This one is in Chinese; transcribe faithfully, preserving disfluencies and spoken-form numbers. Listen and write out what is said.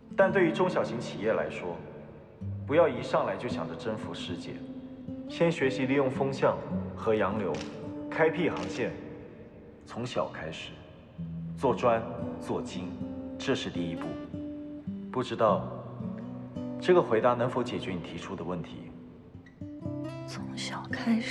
但对于中小型企业来说，不要一上来就想着征服世界，先学习利用风向和洋流，开辟航线，从小开始，做专做精，这是第一步。不知道这个回答能否解决你提出的问题？ 从小开始。